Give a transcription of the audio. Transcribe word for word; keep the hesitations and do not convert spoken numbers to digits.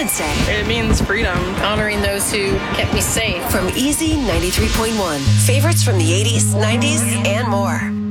Independence Day. It means freedom. Honoring those who kept me safe. From Easy ninety-three point one. Favorites from the eighties, nineties, and more.